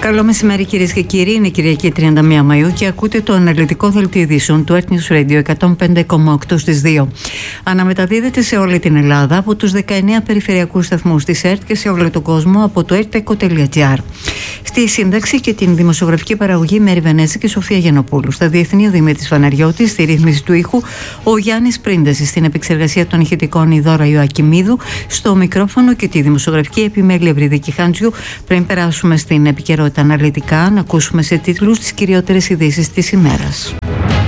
Καλό μεσημέρι κυρίες και κύριοι, είναι Κυριακή 31 Μαΐου και ακούτε το αναλυτικό δελτίο ειδήσεων του Earth News Radio 105,8 στις 2. Αναμεταδίδεται σε όλη την Ελλάδα από τους 19 περιφερειακούς σταθμούς της ΕΡΤ και σε όλο τον κόσμο από το erteco.gr. Στη σύνταξη και την δημοσιογραφική παραγωγή Μέρη Βενέζη και Σοφία Γιαννοπούλου. Στα διεθνή ο Δημήτρης Βαναριώτης, στη ρύθμιση του ήχου ο Γιάννης Πρίντεζης, στην επεξεργασία των ηχητικών η Δώρα Ιωακιμίδου, στο μικρόφωνο και τη δημοσιογραφική επιμέλεια Ευρυδίκη Χάντζιου. Πριν περάσουμε στην επικαιρότητα αναλυτικά, να ακούσουμε σε τίτλους τις κυριότερες ειδήσεις της ημέρας.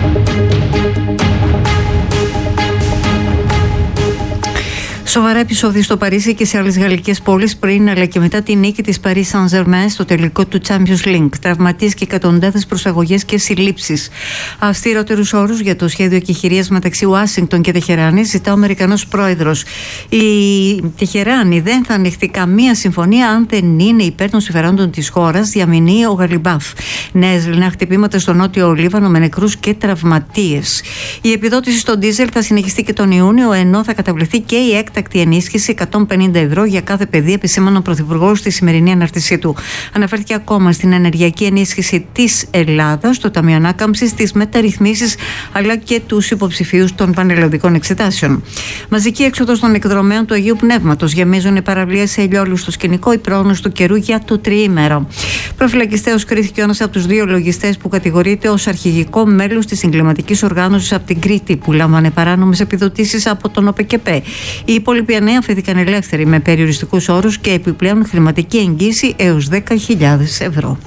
Σοβαρά επεισόδια στο Παρίσι και σε άλλες γαλλικές πόλεις πριν αλλά και μετά τη νίκη της Paris Saint-Germain στο τελικό του Champions League. Τραυματίες και εκατοντάδες προσαγωγές και συλλήψεις. Αυστηρότερους όρους για το σχέδιο εκεχηρίας μεταξύ Ουάσιγκτον και Τεχεράνη ζητά ο Αμερικανός πρόεδρος. Η Τεχεράνη δεν θα ανοιχτεί καμία συμφωνία αν δεν είναι υπέρ των συμφερόντων της χώρας, διαμηνύει ο Γαλιμπάφ. Νέες λινά χτυπήματα στο νότιο Λίβανο με νεκρούς και τραυματίες. Η επιδότηση στο ντίζελ θα συνεχιστεί και τον Ιούνιο, ενώ θα καταβληθεί και η έκτακτη ενίσχυση 150 ευρώ για κάθε παιδί, επισήμανε ο Πρωθυπουργός στη σημερινή ανάρτησή του. Αναφέρθηκε ακόμα στην ενεργειακή ενίσχυση της Ελλάδας, το Ταμείο Ανάκαμψης, τις μεταρρυθμίσεις αλλά και τους υποψηφίους των πανελλαδικών εξετάσεων. Μαζική έξοδος των εκδρομέων του Αγίου Πνεύματος. Γεμίζουν οι παραλίες σε ελιόλου στο σκηνικό, η πρόγνωση του καιρού για το τριήμερο. Προφυλακιστέως κρίθηκε ένας από τους δύο λογιστές που κατηγορείται ως αρχηγικό μέλος της εγκληματικής οργάνωσης από την Κρήτη, που λάμβανε παράνομες επιδοτήσεις από τον ΟΠΕΚΕΠΕ. Οι υπόλοιποι 9 αφέθηκαν ελεύθεροι με περιοριστικούς όρους και επιπλέον χρηματική εγγύηση έως 10.000 ευρώ.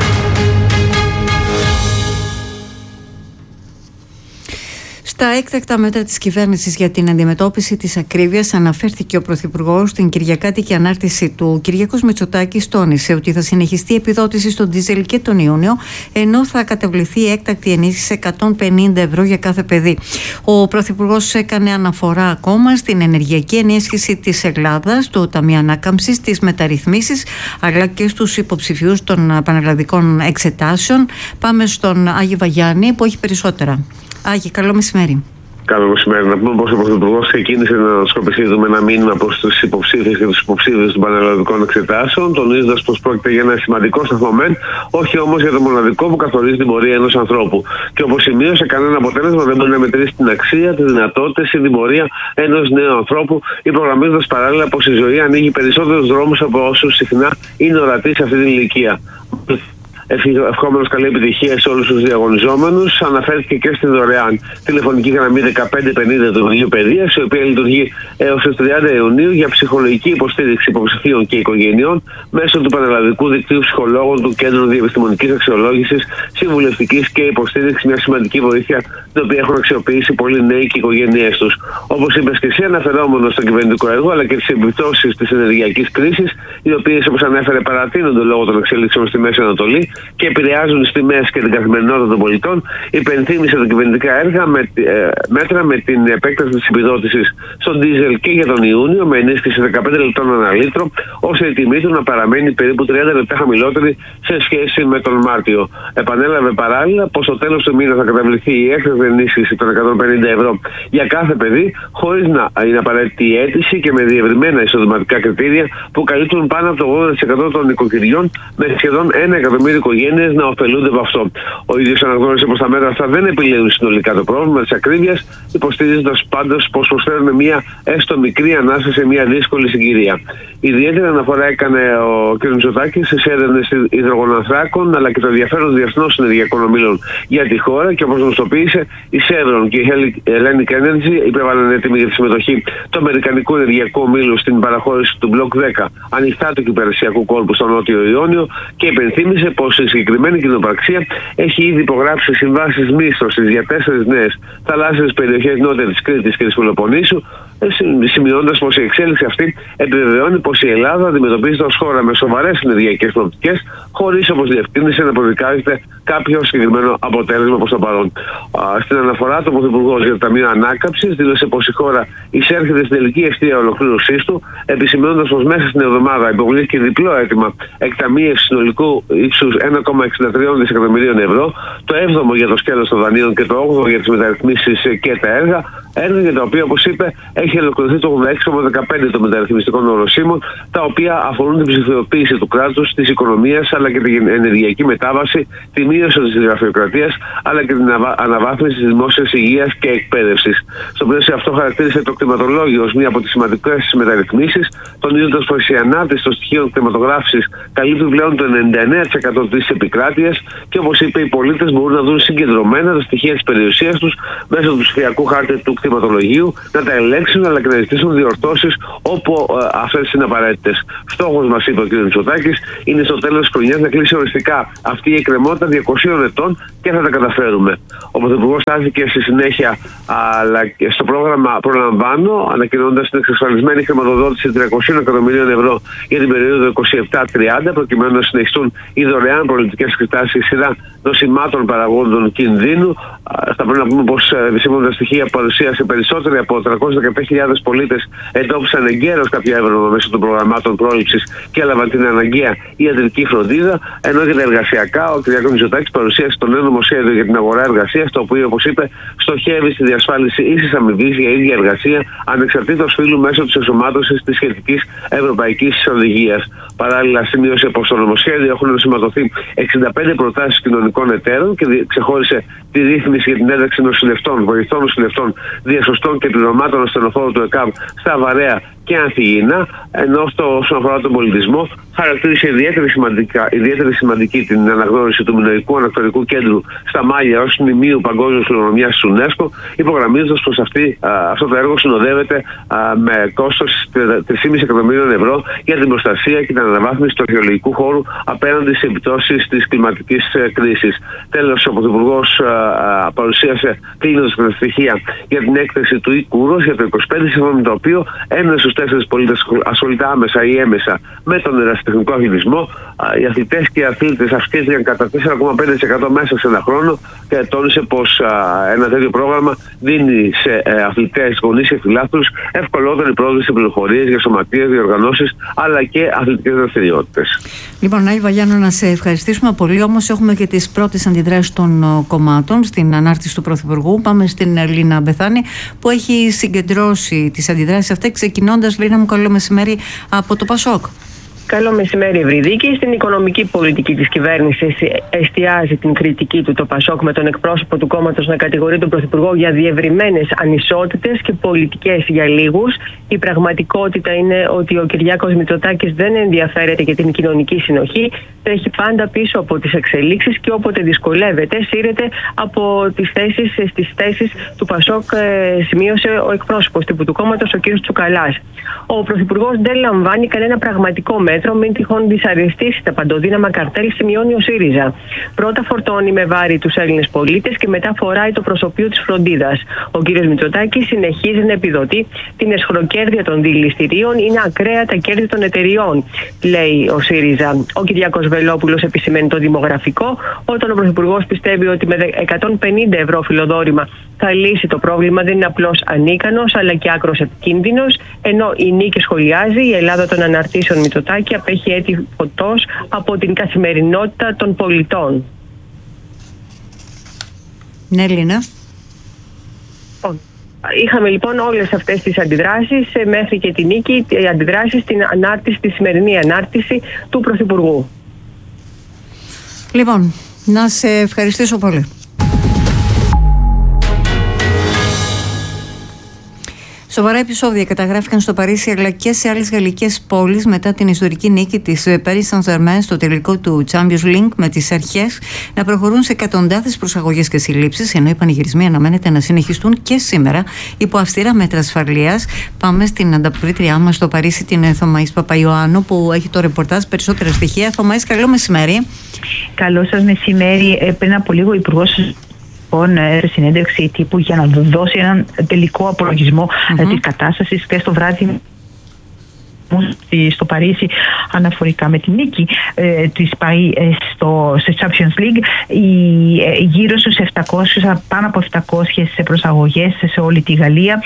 Στα έκτακτα μέτρα της κυβέρνησης για την αντιμετώπιση της ακρίβειας αναφέρθηκε ο Πρωθυπουργός στην κυριακάτικη ανάρτηση του. Κυριάκος Μητσοτάκης τόνισε ότι θα συνεχιστεί η επιδότηση στον ντίζελ και τον Ιούνιο, ενώ θα καταβληθεί έκτακτη ενίσχυση 150 ευρώ για κάθε παιδί. Ο Πρωθυπουργός έκανε αναφορά ακόμα στην ενεργειακή ενίσχυση της Ελλάδας, το Ταμείο Ανάκαμψης, τις μεταρρυθμίσεις αλλά και στους υποψηφίους των πανελλαδικών εξετάσεων. Πάμε στον Άγιο Βαγιάννη που έχει περισσότερα. Άγιε, καλό μεσημέρι. Καλό μεσημέρι. Να πούμε πως ο Πρωθυπουργός ξεκίνησε να σκοπευτούμε ένα μήνυμα προς τους υποψήφιους και τους υποψήφιους των πανελλαδικών εξετάσεων, τονίζοντας πως πρόκειται για ένα σημαντικό σταθμό μεν, όχι όμως για το μοναδικό που καθορίζει την πορεία ενός ανθρώπου. Και όπως σημείωσε, κανένα αποτέλεσμα δεν μπορεί να μετρήσει την αξία, τις δυνατότητες ή την πορεία ενός νέου ανθρώπου, υπογραμμίζοντας παράλληλα πως η ζωή ανοίγει περισσότερους δρόμους από όσους συχνά είναι ορατοί σε αυτή την ηλικία. Ευχόμενος καλή επιτυχία σε όλους τους διαγωνιζόμενους. Αναφέρθηκε και στην δωρεάν τηλεφωνική γραμμή 1550 του Υπουργείου Παιδείας, η οποία λειτουργεί έως τις 30 Ιουνίου για ψυχολογική υποστήριξη υποψηφίων και οικογενειών μέσω του πανελλαδικού δικτύου ψυχολόγων του Κέντρου Διεπιστημονικής Αξιολόγησης, συμβουλευτικής και υποστήριξης, μια σημαντική βοήθεια την οποία έχουν αξιοποιήσει πολλοί νέοι και οι οικογένειές τους. Όπως είπες και εσύ, αναφερόμενος στο κυβερνητικό έργο αλλά και τις επιπτώσεις της ενεργειακής κρίσης, οι οποίες, όπως ανέφερε, παρατείνονται λόγω των εξέλιξεων στη Μέση Ανατολή και επηρεάζουν τις τιμές και την καθημερινότητα των πολιτών, υπενθύμησε τα κυβερνητικά έργα μέτρα με την επέκταση της επιδότησης στον ντίζελ και για τον Ιούνιο, με ενίσχυση 15 λεπτών ανά λίτρο, ώστε η τιμή του να παραμένει περίπου 30 λεπτά χαμηλότερη σε σχέση με τον Μάρτιο. Επανέλαβε παράλληλα πως στο τέλος του μήνα θα καταβληθεί η έκτακτη ενίσχυση των 150 ευρώ για κάθε παιδί, χωρίς να είναι απαραίτητη η αίτηση και με διευρυμένα εισοδηματικά κριτήρια που καλύπτουν πάνω από το 80% των οικογενειών, με σχεδόν 1 εκατομμύριο οικογένειες να ωφελούνται από αυτό. Ο ίδιος αναγνώρισε πως τα μέτρα αυτά δεν επιλύουν συνολικά το πρόβλημα της ακρίβειας, υποστηρίζοντας πάντως πως προσφέρουν μια έστω μικρή ανάσταση σε μια δύσκολη συγκυρία. Ιδιαίτερη αναφορά έκανε ο κ. Μητσοτάκης στις έρευνες υδρογονανθράκων αλλά και το ενδιαφέρον διεθνών ενεργειακών ομίλων για τη χώρα, και όπως γνωστοποίησε, η Chevron και η Hellenic Energy υπέβαλαν έτοιμη για τη συμμετοχή του Αμερικανικού Ενεργειακού Ομίλου στην παραχώρηση του Μπλοκ 10 ανοιχτά του κυπερσιακού κόλπου στο Νότιο Ιόνιο, και υπενθύμησε πως η συγκεκριμένη κοινοπραξία έχει ήδη υπογράψει συμβάσεις μίσθωσης για 4 νέες θαλάσσιες περιοχές νότια της Κρήτης και της Πελοποννήσου, σημειώνοντας πως η εξέλιξη αυτή επιβεβαιώνει πως η Ελλάδα αντιμετωπίζεται ως χώρα με σοβαρές ενεργειακές προοπτικές, χωρίς, όπως διευκρίνησε, να προδικάζεται κάποιο συγκεκριμένο αποτέλεσμα προς το παρόν. Στην αναφορά του Πρωθυπουργός για το Ταμείο Ανάκαμψης δήλωσε πως η χώρα εισέρχεται στην τελική ευθεία ολοκλήρωσής του, επισημαίνοντας πως μέσα στην εβδομάδα υποβλήθηκε διπλό αίτημα εκταμείευσης συνολικού ύψους 1,63 δισεκατομμυρίων ευρώ, το 7ο για το σκέλος των δανείων και το 8ο για τις μεταρρυθμίσεις και τα έργα για τα οποία, όπως είπε, έχει είχε ολοκληρωθεί το 86,15 των μεταρρυθμιστικών οροσίμων, τα οποία αφορούν την ψηφιοποίηση του κράτους, της οικονομίας, αλλά και την ενεργειακή μετάβαση, τη μείωση της γραφειοκρατίας, αλλά και την αναβάθμιση της δημόσιας υγείας και εκπαίδευσης. Στο πλαίσιο αυτό χαρακτήρισε το κτηματολόγιο ως μία από τις σημαντικές μεταρρυθμίσεις, τονίζοντας πως η ανάρτηση των στοιχείων κτηματογράφησης καλύπτει πλέον το 99% της επικράτειας και, όπως είπε, οι πολίτες μπορούν να δουν συγκεντρωμένα τα στοιχεία της περιουσίας τους μέσω του ψηφιακού χάρτη του κτηματολογίου, να τα ελέγξουν αλλά και να ζητήσουν διορθώσεις όπου αυτές είναι απαραίτητες. Στόχος, μας είπε ο κ. Μητσοτάκης, είναι στο τέλος της χρονιάς να κλείσει οριστικά αυτή η εκκρεμότητα 200 ετών και θα τα καταφέρουμε. Ο Πρωθυπουργός στάθηκε στη συνέχεια αλλά και στο πρόγραμμα Προλαμβάνω, ανακοινώντας την εξασφαλισμένη χρηματοδότηση 300 εκατομμυρίων ευρώ για την περίοδο 27-30, προκειμένου να συνεχιστούν οι δωρεάν προληπτικές εξετάσεις, σειρά νοσημάτων παραγόντων κινδύνου. Θα πρέπει να πούμε πως σύμφωνα με τα στοιχεία που παρουσίασε, περισσότεροι από 317.000 πολίτες εντόπισαν εγκαίρως κάποια έβροδα μέσω των προγραμμάτων πρόληψης και έλαβαν την αναγκαία ιατρική φροντίδα. Ενώ για τα εργασιακά, ο κ. Μητσοτάκης παρουσίασε το νέο νομοσχέδιο για την αγορά εργασίας, το οποίο, όπως είπε, στοχεύει στη διασφάλιση ίσης αμοιβής για ίδια εργασία, ανεξαρτήτως φύλου, μέσω της ενσωμάτωσης της σχετικής ευρωπαϊκής οδηγίας. Παράλληλα, σημείωσε πως στο νομοσχέδιο έχουν ενσωματωθεί 65 προτάσεις κοινωνικών εταίρων και ξεχώρισε τη ρύθμιση για την ένταξη νοσηλευτών, βοηθών νοσηλευτών, διασωστών και πληρωμάτων ασθενοφόρου του ΕΚΑΒ στα βαρέα και ανθυγιεινά, ενώ όσον αφορά τον πολιτισμό, χαρακτήρισε ιδιαίτερη σημαντική την αναγνώριση του Μινωικού Ανακτορικού Κέντρου στα Μάλια ως μνημείου παγκόσμιας κληρονομιάς της UNESCO, υπογραμμίζοντας πως αυτό το έργο συνοδεύεται με κόστος 3,5 εκατομμύριων ευρώ για την προστασία και την αναβάθμιση του αρχαιολογικού χώρου απέναντι στις επιπτώσεις της κλιματικής κρίσης. Τέλος, ο Πρωθυπουργός παρουσίασε κλείνοντας τα στοιχεία για την έκθεση του Ικούρος για το 25, σύμφωνα με το οποίο 1 στους 4 πολίτες ασχολείται άμεσα ή έμεσα με τον ερασιτεχνικό αθλητισμό. Οι αθλητές και οι αθλήτες αυξήθηκαν κατά 4,5% μέσα σε ένα χρόνο και τόνισε πως ένα τέτοιο πρόγραμμα δίνει σε αθλητές, γονείς και φιλάθλους ευκολότερη πρόσβαση σε πληροφορίες για σωματείες, διοργανώσεις αλλά και αθλητικές δραστηριότητες. Λοιπόν, Άλη Βαγιάννου, να σε ευχαριστήσουμε πολύ. Όμως έχουμε και τις πρώτες αντιδράσεις των κομμάτων στην ανάρτηση του Πρωθυπουργού. Πάμε στην Λίνα Μπεθάνη, που έχει συγκεντρώσει τις αντιδράσεις αυτές, ξεκινώντας, Λίνα μου, καλό μεσημέρι, από το Πασόκ. Καλό μεσημέρι, Ευρυδίκη. Στην οικονομική πολιτική της κυβέρνησης εστιάζει την κριτική του το Πασόκ, με τον εκπρόσωπο του κόμματος να κατηγορεί τον Πρωθυπουργό για διευρυμένες ανισότητες και πολιτικές για λίγους. Η πραγματικότητα είναι ότι ο Κυριάκος Μητσοτάκης δεν ενδιαφέρεται για την κοινωνική συνοχή, τρέχει πάντα πίσω από τις εξελίξεις και όποτε δυσκολεύεται σύρεται από τις θέσεις στις θέσεις του Πασόκ, σημείωσε ο εκπρόσωπος τύπου του κόμματος, ο κ. Τσουκαλάς. Ο Πρωθυπουργός δεν λαμβάνει κανένα πραγματικό μέτρο, μην τυχόν δυσαρεστήσει τα παντοδύναμα καρτέλ, σημειώνει ο ΣΥΡΙΖΑ. Πρώτα φορτώνει με βάρη τους Έλληνες πολίτες και μετά φοράει το προσωπείο της φροντίδας. Ο κ. Μητσοτάκης συνεχίζει να επιδοτεί την εσχροκέρδεια των δηληστηρίων, είναι ακραία τα κέρδη των εταιριών, λέει ο ΣΥΡΙΖΑ. Ο Κυριάκος Βελόπουλος επισημαίνει το δημογραφικό, όταν ο Πρωθυπουργός πιστεύει ότι με 150 ευρώ φιλοδόρημα θα λύσει το πρόβλημα, δεν είναι απλώς ανίκανος αλλά και άκρος επικίνδυνος. Ενώ η Νίκη σχολιάζει, η Ελλάδα των αναρτήσεων Μητσοτάκη απέχει έτη φωτός από την καθημερινότητα των πολιτών. Ναι, Λίνα. Είχαμε λοιπόν όλες αυτές τις αντιδράσεις μέχρι και τη Νίκη, οι αντιδράσεις στην ανάρτηση, τη σημερινή ανάρτηση του Πρωθυπουργού. Λοιπόν, να σε ευχαριστήσω πολύ. Σοβαρά επεισόδια καταγράφηκαν στο Παρίσι αλλά και σε άλλες γαλλικές πόλεις μετά την ιστορική νίκη της Paris Saint-Germain στο τελικό του Champions League, με τις αρχές να προχωρούν σε εκατοντάδες προσαγωγές και συλλήψεις, ενώ οι πανηγυρισμοί αναμένεται να συνεχιστούν και σήμερα υπό αυστηρά μέτρα ασφαλείας. Πάμε στην ανταποκρίτριά μας στο Παρίσι, την Θωμαΐς Παπαϊωάννου, που έχει το ρεπορτάζ, περισσότερα στοιχεία. Θωμαΐς, καλό μεσημέρι. Καλό σας μεσημέρι. Πριν από λίγο ο Υπουργός σε συνέντευξη τύπου για να δώσει έναν τελικό απολογισμό της κατάστασης. Χθες το βράδυ στο Παρίσι αναφορικά με την νίκη της Παρί στο Champions League, γύρω στους πάνω από 700 προσαγωγές σε όλη τη Γαλλία,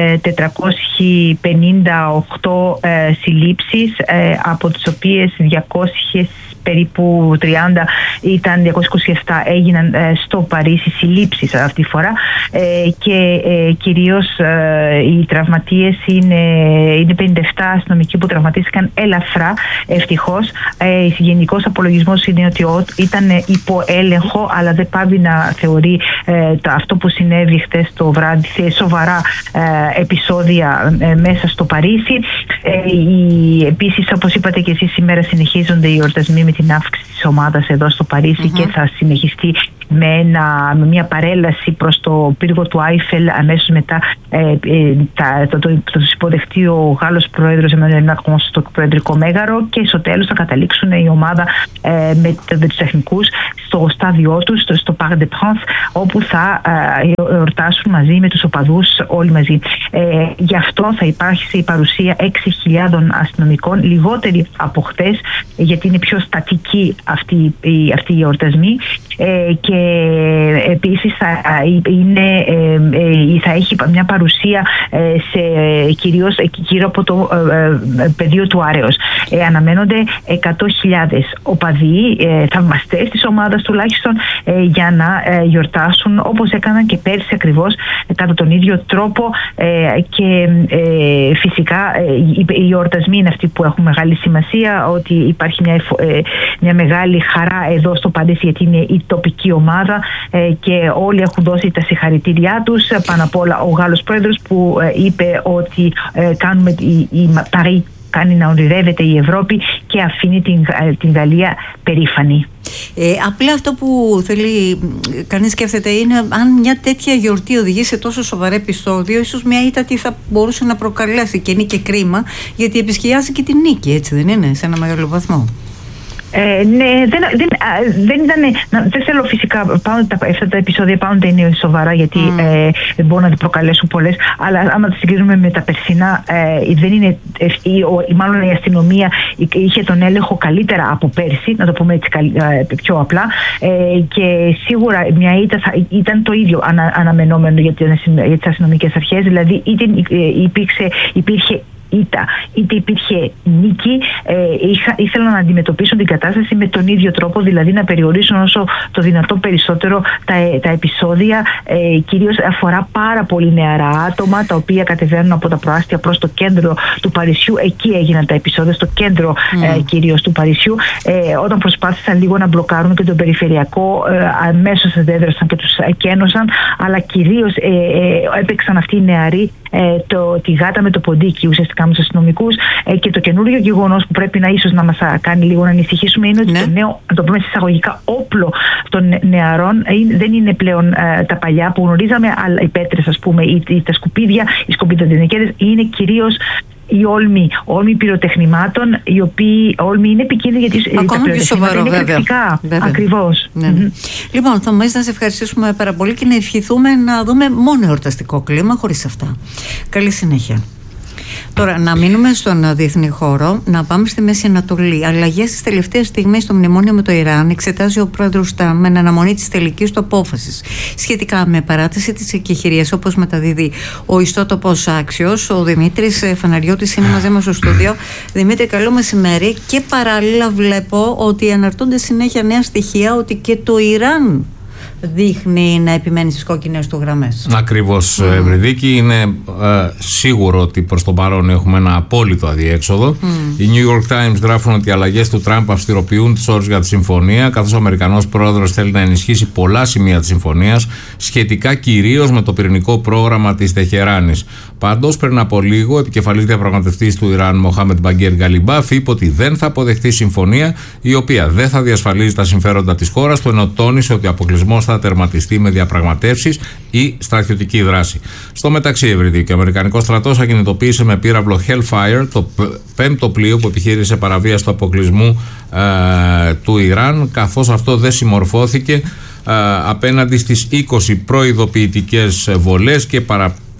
458 συλλήψεις, από τις οποίες 200 περίπου 30 ήταν, 227 έγιναν στο Παρίσι συλλήψεις αυτή τη φορά, και κυρίως οι τραυματίες είναι 57 αστυνομικοί που τραυματίστηκαν ελαφρά, ευτυχώς. Γενικός απολογισμός είναι ότι ήταν υπό έλεγχο, αλλά δεν πάβει να θεωρεί αυτό που συνέβη χτες το βράδυ σοβαρά επεισόδια μέσα στο Παρίσι. Επίσης, όπως είπατε και εσείς, σήμερα συνεχίζονται οι εορτασμοί με την αύξηση της ομάδας εδώ στο Παρίσι, και θα συνεχιστεί με μια παρέλαση προς το πύργο του Άιφελ. Αμέσως μετά θα τους υποδεχτεί ο Γάλλος Πρόεδρος Εμμανουέλ Μακρόν στο Προεδρικό Μέγαρο, και στο τέλος θα καταλήξουν η ομάδα με τους τεχνικούς στο στάδιό τους, στο Parc des Princes, όπου θα εορτάσουν μαζί με τους οπαδούς όλοι μαζί. Γι' αυτό θα υπάρχει η παρουσία 6.000 αστυνομικών, λιγότεροι από χτες, γιατί είναι πιο στατική αυτή η εορτασμή, και επίσης θα έχει μια παρουσία κυρίως γύρω από το πεδίο του Άρεος. Αναμένονται 100.000 οπαδοί, θαυμαστές της ομάδας τουλάχιστον, για να γιορτάσουν όπως έκαναν και πέρσι ακριβώς, κατά τον ίδιο τρόπο, και φυσικά οι εορτασμοί είναι αυτοί που έχουν μεγάλη σημασία, ότι υπάρχει μια μεγάλη χαρά εδώ στο Παρίσι, γιατί είναι η τοπική ομάδα, και όλοι έχουν δώσει τα συγχαρητήριά τους. Πάνω απ' όλα ο Γάλλος Πρόεδρος, που είπε ότι η Παρί κάνει να ονειρεύεται η Ευρώπη και αφήνει την Γαλλία περήφανη. Απλά αυτό που θέλει κανείς σκέφτεται είναι, αν μια τέτοια γιορτή οδηγεί σε τόσο σοβαρό επεισόδιο, ίσως μια ήττα τι θα μπορούσε να προκαλέσει, και είναι και κρίμα, γιατί επισκιάζει και την νίκη, έτσι δεν είναι, σε ένα μεγάλο βαθμό. Ναι, δεν θέλω φυσικά, αυτά τα επεισόδια πάντα είναι σοβαρά, γιατί μπορούν να προκαλέσουν πολλές, αλλά άμα τα συγκρίνουμε με τα περσινά, δεν είναι, μάλλον η αστυνομία είχε τον έλεγχο καλύτερα από πέρσι, να το πούμε έτσι πιο απλά, και σίγουρα μια ήττα ήταν το ίδιο αναμενόμενο για τις αστυνομικές αρχές, δηλαδή υπήρχε είτε υπήρχε νίκη, ήθελαν να αντιμετωπίσουν την κατάσταση με τον ίδιο τρόπο, δηλαδή να περιορίσουν όσο το δυνατόν περισσότερο τα επεισόδια. Κυρίως αφορά πάρα πολύ νεαρά άτομα, τα οποία κατεβαίνουν από τα προάστια προς το κέντρο του Παρισιού. Εκεί έγιναν τα επεισόδια, στο κέντρο κυρίως του Παρισιού. Όταν προσπάθησαν λίγο να μπλοκάρουν και τον περιφερειακό, αμέσως αντέδρασαν και τους εκένωσαν, αλλά κυρίως έπαιξαν αυτοί οι νεαροί τη γάτα με το ποντίκι, ουσιαστικά με τους αστυνομικούς. Και το καινούριο γεγονός που πρέπει ίσως να μας κάνει λίγο να ανησυχήσουμε είναι ότι το νέο, να το πούμε εισαγωγικά, όπλο των νεαρών δεν είναι πλέον τα παλιά που γνωρίζαμε, αλλά οι πέτρες, ας πούμε, ή τα σκουπίδια, οι σκουπιδοτενεκέδες, είναι κυρίως οι όλμοι πυροτεχνημάτων, οι οποίοι όλμοι είναι επικίνδυνοι, γιατί ακόμα τα πιο σοβαρό, είναι εκρηκτικά. Ακριβώς. Λοιπόν, θα μας να σε ευχαριστήσουμε πάρα πολύ και να ευχηθούμε να δούμε μόνο εορταστικό κλίμα, χωρίς αυτά. Καλή συνέχεια. Τώρα, να μείνουμε στον διεθνή χώρο, να πάμε στη Μέση Ανατολή. Αλλαγές στις τελευταίες στιγμές στο μνημόνιο με το Ιράν εξετάζει ο πρόεδρος Τραμπ με αναμονή της τελικής του απόφασης σχετικά με παράταση της εκεχηρίας, όπως μεταδίδει ο ιστότοπος Άξιος. Ο Δημήτρης Φαναριώτης είναι μαζί μας στο στούντιο. Δημήτρη, καλό μεσημέρι. Και παράλληλα βλέπω ότι αναρτούνται συνέχεια νέα στοιχεία ότι και το Ιράν δείχνει να επιμένει στις κόκκινες του γραμμές. Ακριβώς, Ευρυδίκη. Είναι σίγουρο ότι προς το παρόν έχουμε ένα απόλυτο αδιέξοδο. Οι New York Times γράφουν ότι οι αλλαγές του Τραμπ αυστηροποιούν τις όρους για τη συμφωνία, καθώς ο Αμερικανός πρόεδρος θέλει να ενισχύσει πολλά σημεία της συμφωνίας, σχετικά κυρίως με το πυρηνικό πρόγραμμα της Τεχεράνης. Πάντως, πριν από λίγο, ο επικεφαλής διαπραγματευτής του Ιράν, Μοχάμεντ Μπαγκέρ Γκαλιμπάφ, είπε ότι δεν θα αποδεχτεί συμφωνία η οποία δεν θα διασφαλίζει τα συμφέροντα της χώρας του, ενώ τόνισε ότι ο αποκλεισμός θα τερματιστεί με διαπραγματεύσεις ή στρατιωτική δράση. Στο μεταξύ, Ευρυδίκη, ο Αμερικανικός στρατός ακινητοποίησε με πύραυλο Hellfire το πέμπτο πλοίο που επιχείρησε παραβίαση του αποκλεισμού του Ιράν, καθώς αυτό δεν συμμορφώθηκε απέναντι στις 20 προειδοποιητικές βολές και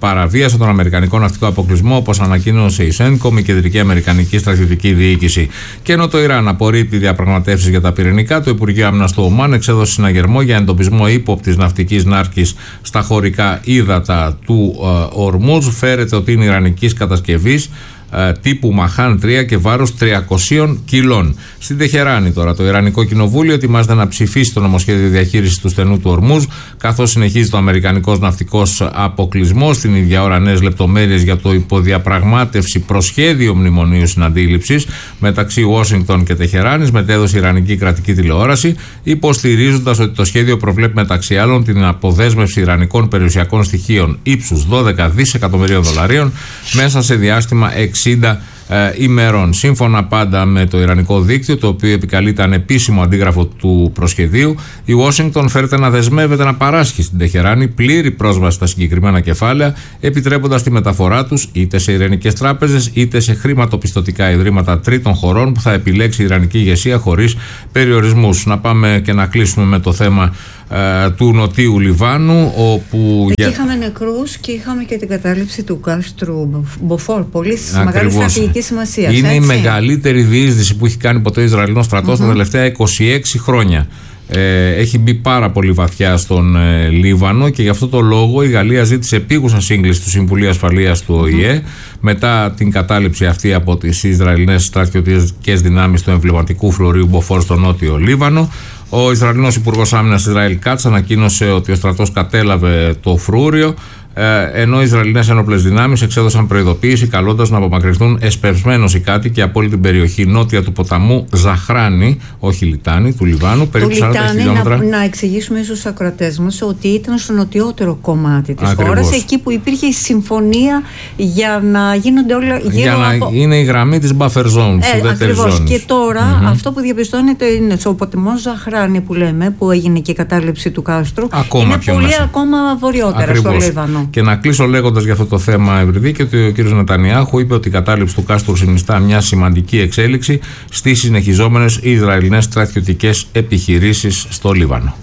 παραβίασε τον αμερικανικό ναυτικό αποκλεισμό, όπως ανακοίνωσε η CENTCOM, η Κεντρική Αμερικανική Στρατιωτική Διοίκηση. Και ενώ το Ιράν απορρίπτει διαπραγματεύσεις για τα πυρηνικά, το Υπουργείο Άμυνας του Ομάν εξέδωσε συναγερμό για εντοπισμό ύποπτης ναυτικής νάρκης στα χωρικά ύδατα του Ορμούζ. Φέρεται ότι είναι ιρανικής κατασκευής, τύπου Μαχάν 3 και βάρος 300 κιλών. Στην Τεχεράνη τώρα, το Ιρανικό Κοινοβούλιο ετοιμάζεται να ψηφίσει το νομοσχέδιο διαχείρισης του στενού του Ορμούζ, καθώς συνεχίζει το αμερικανικός ναυτικός αποκλεισμός. Την ίδια ώρα, νέες λεπτομέρειες για το υποδιαπραγμάτευση προσχέδιο μνημονίου συναντήληψης μεταξύ Ουάσιγκτον και Τεχεράνης, μετέδωσε η Ιρανική κρατική τηλεόραση, υποστηρίζοντας ότι το σχέδιο προβλέπει μεταξύ άλλων την αποδέσμευση ιρανικών περιουσιακών στοιχείων ύψους 12 δισεκατομμυρίων δολαρίων μέσα σε διάστημα 60 ημερών. Σύμφωνα πάντα με το Ιρανικό δίκτυο, το οποίο επικαλείται ανεπίσημο αντίγραφο του προσχεδίου, η Ουάσιγκτον φέρεται να δεσμεύεται να παράσχει στην Τεχεράνη πλήρη πρόσβαση στα συγκεκριμένα κεφάλαια, επιτρέποντας τη μεταφορά τους είτε σε ειρηνικές τράπεζες είτε σε χρηματοπιστωτικά ιδρύματα τρίτων χωρών που θα επιλέξει η Ιρανική ηγεσία χωρίς περιορισμούς. Να πάμε και να κλείσουμε με το θέμα του Νοτίου Λιβάνου, όπου είχαμε νεκρούς και είχαμε και την κατάληψη του κάστρου Μποφόρ. Πολύ μεγάλη στρατηγική σημασία. Είναι η μεγαλύτερη διείσδυση που έχει κάνει ποτέ ο Ισραηλινός στρατός τα τελευταία 26 χρόνια. Έχει μπει πάρα πολύ βαθιά στον Λίβανο και γι' αυτό το λόγο η Γαλλία ζήτησε επίγουσα σύγκληση του Συμβουλίου Ασφαλείας του ΟΗΕ μετά την κατάληψη αυτή από τις Ισραηλινές στρατιωτικές δυνάμεις του εμβληματικού φρουρίου Μποφόρ στο Νότιο Λίβανο. Ο Ισραηλινός Υπουργός Άμυνας Ισραήλ Κάτς ανακοίνωσε ότι ο στρατός κατέλαβε το φρούριο, ενώ οι Ισραηλινές ένοπλες δυνάμεις εξέδωσαν προειδοποίηση καλώντας να απομακρυνθούν εσπευσμένως οι κάτοικοι από όλη την περιοχή νότια του ποταμού Ζαχράνη, όχι Λιτάνη, του Λιβάνου, περίπου 40 χιλιόμετρα. Να εξηγήσουμε ίσως στους ακροατές μας ότι ήταν στο νοτιότερο κομμάτι της χώρας, εκεί που υπήρχε η συμφωνία για να γίνονται όλα γύρω από... είναι η γραμμή της buffer zone, της ουδέτερης ζώνης. Και τώρα αυτό που διαπιστώνεται είναι στο ποταμό Ζαχράνη που λέμε, που έγινε και η κατάληψη του κάστρου, είναι πολύ ακόμα βορειότερα στο Λίβανο. Και να κλείσω λέγοντας για αυτό το θέμα, Ευρυδίκη, ότι ο κ. Νετανιάχου είπε ότι η κατάληψη του κάστρου συνιστά μια σημαντική εξέλιξη στις συνεχιζόμενες Ισραηλινές στρατιωτικές επιχειρήσεις στο Λίβανο.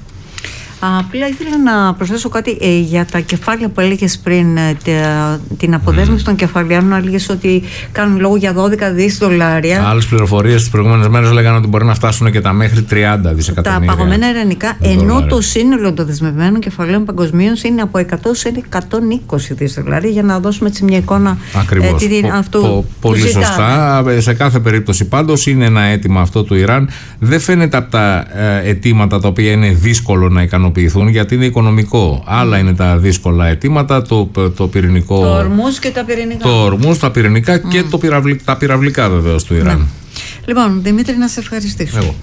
Απλά ήθελα να προσθέσω κάτι για τα κεφάλαια που έλεγες πριν, την αποδέσμευση των κεφαλαίων. Έλεγες ότι κάνουν λόγο για 12 δις δολάρια. Άλλες πληροφορίες τις προηγούμενες μέρες λέγανε ότι μπορεί να φτάσουν και τα μέχρι 30 δισεκατομμύρια. Τα παγωμένα ιρανικά, ενώ το σύνολο των δεσμευμένων κεφαλαίων παγκοσμίως είναι από 100 σε 120 δις δολάρια, για να δώσουμε έτσι μια εικόνα. Ακριβώς. Πολύ σωστά. Σε κάθε περίπτωση πάντως είναι ένα αίτημα αυτό του Ιράν. Δεν φαίνεται από τα αιτήματα τα οποία είναι δύσκολο να ικανοποιηθούν, γιατί είναι οικονομικό. Άλλα είναι τα δύσκολα αιτήματα, το πυρηνικό. Το Ορμούζ και τα πυρηνικά. Το Ορμούζ, τα πυρηνικά και τα πυραυλικά βεβαίως του Ιράν. Ναι. Λοιπόν, Δημήτρη, να σε ευχαριστήσω. Εγώ.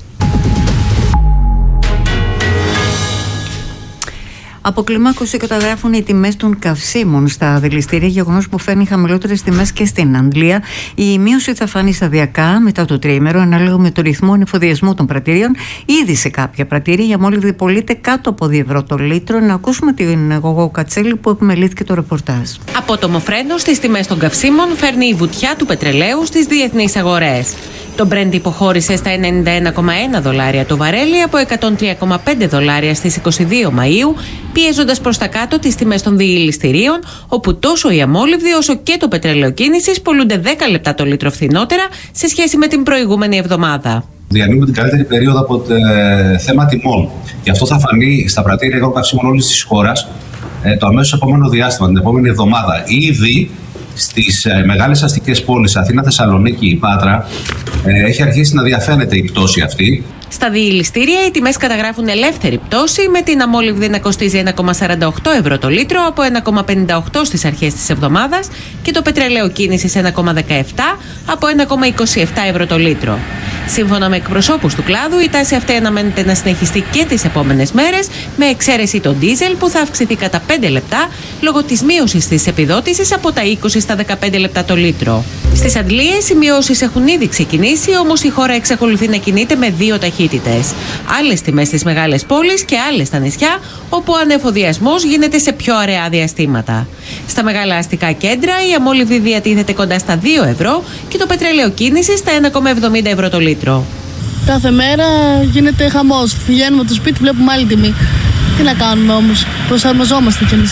Αποκλιμάκωση καταγράφουν οι τιμές των καυσίμων στα δηληστήρια, γεγονός που φέρνει χαμηλότερες τιμές και στην Αγγλία. Η μείωση θα φανεί σταδιακά μετά το τρίμερο, ανάλογα με το ρυθμό ανεφοδιασμού των πρατήριων. Ήδη σε κάποια πρατήρια η αμόλυβδη πωλείται κάτω από 2 ευρώ το λίτρο. Να ακούσουμε την Γογό Κατσέλη που επιμελήθηκε το ρεπορτάζ. Απότομο φρένο στις τιμές των καυσίμων φέρνει η βουτιά του πετρελαίου στις διεθνείς αγορές. Το Brent υποχώρησε στα $91,1 το βαρέλι από $103,5 στις 22 Μαΐου, πιέζοντας προς τα κάτω τις τιμές των διηληστηρίων, όπου τόσο η αμόλυβδη όσο και το πετρέλαιο κίνησης πωλούνται 10 λεπτά το λίτρο φθηνότερα σε σχέση με την προηγούμενη εβδομάδα. Διανύουμε την καλύτερη περίοδο από το θέμα τιμών. Και αυτό θα φανεί στα πρατήρια υγρών καυσίμων όλης της χώρας το αμέσως επόμενο διάστημα, την επόμενη εβδομάδα. Ήδη στις μεγάλες αστικές πόλεις, Αθήνα, Θεσσαλονίκη, Πάτρα, έχει αρχίσει να διαφαίνεται η πτώση αυτή. Στα διηληστήρια οι τιμές καταγράφουν ελεύθερη πτώση, με την αμόλυβδη να κοστίζει 1,48 ευρώ το λίτρο από 1,58 στις αρχές της εβδομάδας και το πετρελαίο κίνησης 1,17 από 1,27 ευρώ το λίτρο. Σύμφωνα με εκπροσώπους του κλάδου, η τάση αυτή αναμένεται να συνεχιστεί και τις επόμενες μέρες, με εξαίρεση το ντίζελ που θα αυξηθεί κατά 5 λεπτά λόγω της μείωσης της επιδότησης από τα 20 στα 15 λεπτά το λίτρο. Στις Αντλίες οι μειώσεις έχουν ήδη ξεκινήσει, όμως η χώρα εξακολουθεί να κινείται με 2 ταχύτητες. Άλλες τιμές στις μεγάλες πόλεις και άλλες στα νησιά, όπου ο ανεφοδιασμός γίνεται σε πιο αραιά διαστήματα. Στα μεγάλα αστικά κέντρα η αμόλυβδη διατίθεται κοντά στα 2 ευρώ και το πετρέλαιο κίνησης στα 1,70 ευρώ το λίτρο. Κάθε μέρα γίνεται χαμός. Βγαίνουμε από το σπίτι, βλέπουμε άλλη τιμή. Τι να κάνουμε όμως, προσαρμοζόμαστε κι εμείς.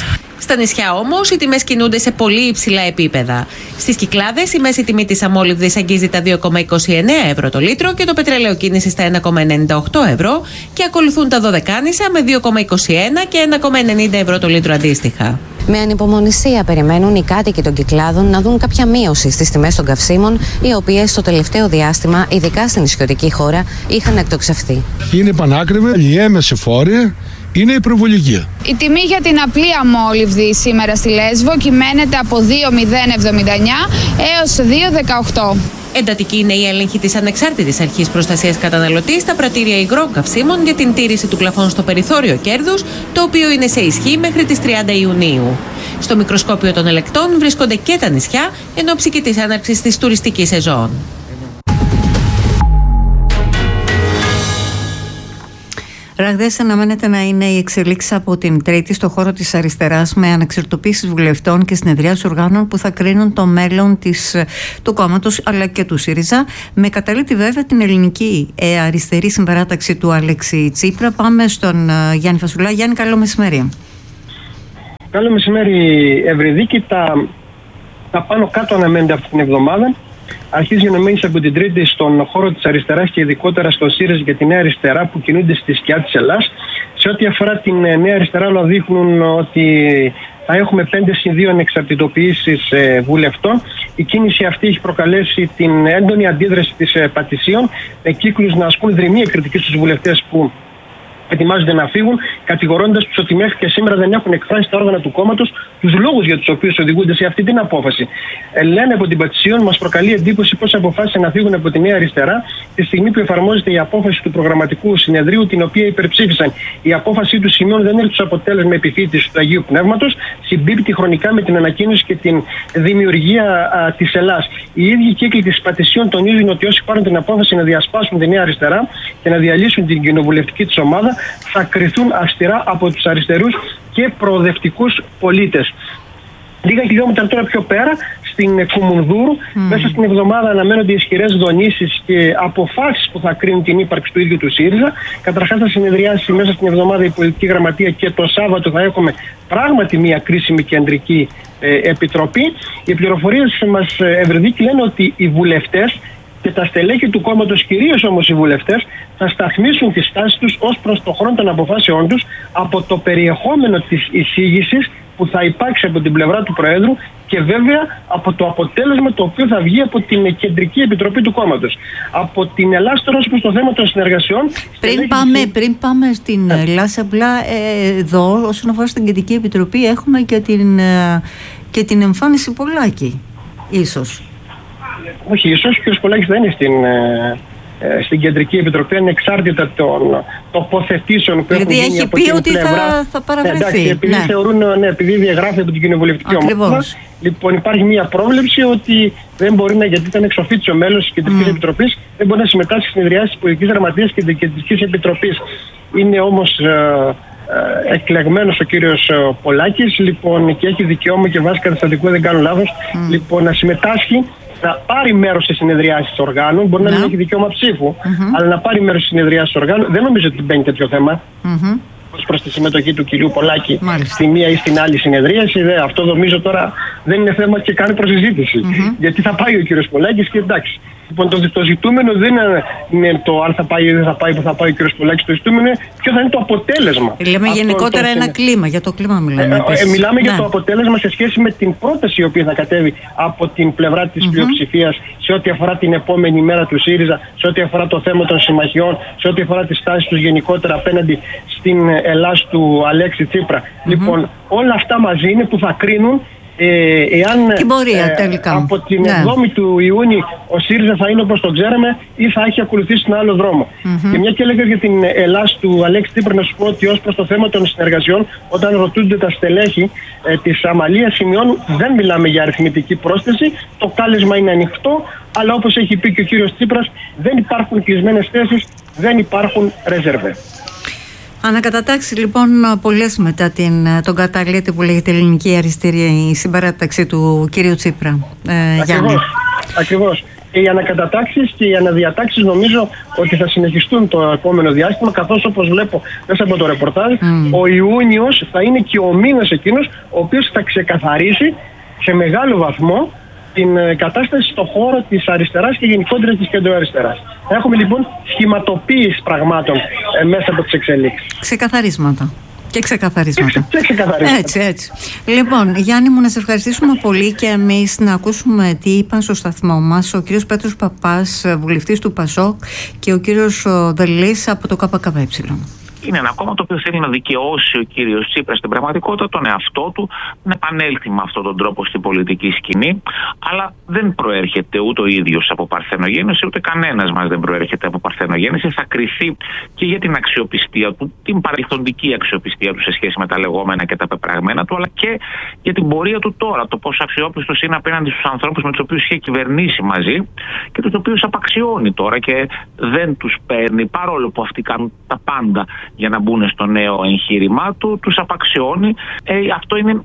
Στα νησιά όμως οι τιμές κινούνται σε πολύ υψηλά επίπεδα. Στις Κυκλάδες η μέση τιμή της αμόλυβδης αγγίζει τα 2,29 ευρώ το λίτρο και το πετρέλαιο κίνηση στα 1,98 ευρώ και ακολουθούν τα Δωδεκάνησα με 2,21 και 1,90 ευρώ το λίτρο αντίστοιχα. Με ανυπομονησία περιμένουν οι κάτοικοι των Κυκλάδων να δουν κάποια μείωση στις τιμές των καυσίμων, οι οποίες στο τελευταίο διάστημα, ειδικά στην νησιωτική χώρα, είχαν εκτοξευθεί. Είναι πανάκριβη, η έμεση φόρη είναι υπερβολική. Η τιμή για την απλή αμόλυβδη σήμερα στη Λέσβο κυμαίνεται από 2,079 έως 2,18. Εντατική είναι η έλεγχη της Ανεξάρτητης Αρχής Προστασίας Καταναλωτή στα πρατήρια υγρών καυσίμων για την τήρηση του πλαφών στο περιθώριο κέρδους, το οποίο είναι σε ισχύ μέχρι τις 30 Ιουνίου. Στο μικροσκόπιο των ελεκτών βρίσκονται και τα νησιά εν ώψη και της έναρξης της τουριστικής σεζόν. Ραγδαίες αναμένεται να είναι η εξελίξη από την Τρίτη στο χώρο της αριστεράς, με αναξερτοποίησεις βουλευτών και συνεδριάσεις οργάνων που θα κρίνουν το μέλλον του κόμματος αλλά και του ΣΥΡΙΖΑ, με καταλήτη βέβαια την ελληνική αριστερή συμπαράταξη του Αλέξη Τσίπρα. Πάμε στον Γιάννη Φασουλά. Γιάννη, καλό μεσημέρι. Καλό μεσημέρι, Ευρυδίκη. Τα πάνω κάτω αναμένεται αυτή την εβδομάδα. Αρχίζει να μένει από την Τρίτη στον χώρο της αριστεράς και ειδικότερα στο ΣΥΡΙΖΑ και τη Νέα Αριστερά που κινούνται στη σκιά της Ελλάς. Σε ό,τι αφορά την Νέα Αριστερά, όλα δείχνουν ότι θα έχουμε 5-2 ανεξαρτητοποιήσεις βουλευτών. Η κίνηση αυτή έχει προκαλέσει την έντονη αντίδραση της Πατησίων, με κύκλους να ασκούν δρυμία κριτική στους βουλευτές που ετοιμάζονται να φύγουν, κατηγορώντας τους ότι μέχρι και σήμερα δεν έχουν εκφράσει τα όργανα του κόμματος τους λόγους για τους οποίους οδηγούνται σε αυτή την απόφαση. Λένε από την Πατησίων, μας προκαλεί εντύπωση πώς αποφάσισαν να φύγουν από τη Νέα Αριστερά τη στιγμή που εφαρμόζεται η απόφαση του προγραμματικού συνεδρίου, την οποία υπερψήφισαν. Η απόφαση του σημείων δεν έρχεται ως αποτέλεσμα επιφύτησης του Αγίου Πνεύματος, συμπίπτει χρονικά με την ανακοίνωση και την δημιουργία της Ελλάς. Οι ίδιοι κύκλοι της Πατησίων τονίζουν ότι όσοι πάρουν την απόφαση να διασπάσουν τη Νέα Αριστερά και να διαλύσουν την κοινοβουλευτική της ομάδα, θα κριθούν αυστηρά από τους αριστερούς και προοδευτικούς πολίτες. Λίγα χιλιόμετρα τώρα πιο πέρα, στην Κουμουνδούρου, μέσα στην εβδομάδα αναμένονται ισχυρές δονήσεις και αποφάσεις που θα κρίνουν την ύπαρξη του ίδιου του ΣΥΡΙΖΑ. Καταρχάς θα συνεδριάσει μέσα στην εβδομάδα η πολιτική γραμματεία και το Σάββατο θα έχουμε πράγματι μια κρίσιμη κεντρική επιτροπή. Οι πληροφορίες μας, Ευρυδίκη, λένε ότι οι βουλευτές και τα στελέχη του κόμματος, κυρίως όμως οι βουλευτές, θα σταθμίσουν τις στάσεις τους ως προς το χρόνο των αποφάσεών τους από το περιεχόμενο της εισήγησης που θα υπάρξει από την πλευρά του Προέδρου και βέβαια από το αποτέλεσμα το οποίο θα βγει από την Κεντρική Επιτροπή του κόμματος. Από την Ελλάδα τώρα, ως προς το θέμα των συνεργασιών. Πριν πάμε στην Ελλάδα, απλά εδώ όσον αφορά στην Κεντρική Επιτροπή έχουμε και την εμφάνιση Πολάκη, ίσως. Όχι, ίσως ο κ. Πολάκης δεν είναι στην Κεντρική Επιτροπή, ανεξάρτητα των τοποθετήσεων που έχουν γίνει έχει από πει την ότι πλευρά. θα παραβρεθεί. Εντάξει, επειδή θεωρούν, επειδή διαγράφει από την κοινοβουλευτική ομάδα. Λοιπόν, υπάρχει μια πρόβλεψη ότι δεν μπορεί να, γιατί ήταν εξοφίτσιο μέλος της Κεντρικής Επιτροπής, δεν μπορεί να συμμετάσχει στις συνεδριάσεις της Πολιτικής Γραμματείας και της Κεντρικής Επιτροπής. Είναι όμως εκλεγμένος ο κύριος Πολάκης, λοιπόν, και έχει δικαίωμα και βάσει καταστατικού, δεν κάνω λάθος, λοιπόν, να συμμετάσχει, να πάρει μέρος σε συνεδριάσεις οργάνων. Μπορεί να μην έχει δικαίωμα ψήφου, αλλά να πάρει μέρος σε συνεδριάσεις οργάνων. Δεν νομίζω ότι μπαίνει τέτοιο θέμα ως προς τη συμμετοχή του κυρίου Πολάκη στη μία ή στην άλλη συνεδρίαση. Αυτό νομίζω τώρα δεν είναι θέμα και κάνει προσυζήτηση. Γιατί θα πάει ο κύριος Πολάκης και εντάξει. Λοιπόν, το ζητούμενο δεν είναι το αν θα πάει ή δεν θα πάει, που θα πάει ο κ. Πολάκης. Το ζητούμενο είναι ποιο θα είναι το αποτέλεσμα. Λέμε γενικότερα ένα κλίμα. Για το κλίμα μιλάμε. Μιλάμε για το αποτέλεσμα σε σχέση με την πρόταση η οποία θα κατέβει από την πλευρά της πλειοψηφίας σε ό,τι αφορά την επόμενη μέρα του ΣΥΡΙΖΑ, σε ό,τι αφορά το θέμα των συμμαχιών, σε ό,τι αφορά τις τάσεις τους γενικότερα απέναντι στην Ελλάς του Αλέξη Τσίπρα. Λοιπόν, όλα αυτά μαζί είναι που θα κρίνουν εάν την πορεία, από την 7η του Ιούνιου ο ΣΥΡΙΖΑ θα είναι όπως το ξέραμε ή θα έχει ακολουθήσει ένα άλλο δρόμο. Και μια και έλεγα για την Ελλάς του Αλέξη Τσίπρα, να σου πω ότι ως προς το θέμα των συνεργασιών, όταν ρωτούνται τα στελέχη της Αμαλίας Σημειών, δεν μιλάμε για αριθμητική πρόσθεση. Το κάλεσμα είναι ανοιχτό, αλλά όπως έχει πει και ο κύριος Τσίπρας, δεν υπάρχουν κλεισμένες θέσεις, δεν υπάρχουν ρεζέρβε. Ανακατατάξει λοιπόν πολλές μετά τον καταλήτη που λέγεται Ελληνική Αριστερή, η συμπαράταξη του κύριου Τσίπρα. Ακριβώς. Και οι ανακατατάξεις και οι αναδιατάξεις νομίζω ότι θα συνεχιστούν το επόμενο διάστημα, καθώς όπως βλέπω μέσα από το ρεπορτάζ, ο Ιούνιος θα είναι και ο μήνας εκείνος ο οποίος θα ξεκαθαρίσει σε μεγάλο βαθμό την κατάσταση στον χώρο της αριστεράς και γενικότερα της κεντροαριστεράς. Θα έχουμε λοιπόν σχηματοποίηση πραγμάτων μέσα από τις εξελίξεις. Ξεκαθαρίσματα. Και ξεκαθαρίσματα. Έτσι. Λοιπόν, Γιάννη μου, να σε ευχαριστήσουμε πολύ και εμείς να ακούσουμε τι είπαν στο σταθμό μας ο κύριος Πέτρος Παπάς, βουλευτής του ΠΑΣΟΚ, και ο κύριος Δελής από το ΚΚΕ. Είναι ένα κόμμα το οποίο θέλει να δικαιώσει ο κύριος Τσίπρας στην πραγματικότητα τον εαυτό του, να επανέλθει με αυτόν τον τρόπο στην πολιτική σκηνή, αλλά δεν προέρχεται ούτε ο ίδιος από παρθενογέννηση, ούτε κανένας μας δεν προέρχεται από παρθενογέννηση. Θα κριθεί και για την αξιοπιστία του, την παρελθοντική αξιοπιστία του σε σχέση με τα λεγόμενα και τα πεπραγμένα του, αλλά και για την πορεία του τώρα, το πόσο αξιόπιστος είναι απέναντι στους ανθρώπους με τους οποίους είχε κυβερνήσει μαζί και τους οποίους απαξιώνει τώρα και δεν τους παίρνει, παρόλο που αυτοί κάνουν τα πάντα για να μπουν στο νέο εγχείρημά του, τους απαξιώνει. Αυτό είναι,